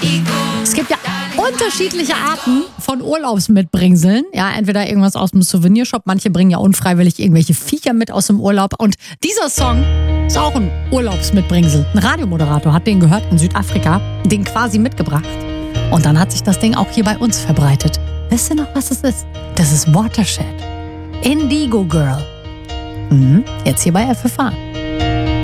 Es gibt ja unterschiedliche Arten von Urlaubsmitbringseln. Ja, entweder irgendwas aus dem Souvenirshop. Manche bringen ja unfreiwillig irgendwelche Viecher mit aus dem Urlaub. Und dieser Song ist auch ein Urlaubsmitbringsel. Ein Radiomoderator hat den gehört in Südafrika, den quasi mitgebracht. Und dann hat sich das Ding auch hier bei uns verbreitet. Wisst ihr noch, was es ist? Das ist Watershed. Indigo Girl. Jetzt hier bei FFH.